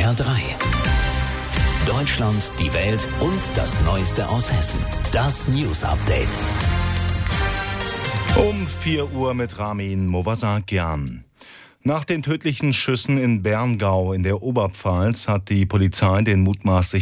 SWR 3. Deutschland, die Welt und das Neueste aus Hessen. Das News Update. Um 4 Uhr mit Ramin Movasakian. Nach den tödlichen Schüssen in Berngau in der Oberpfalz hat die Polizei den mutmaßlichen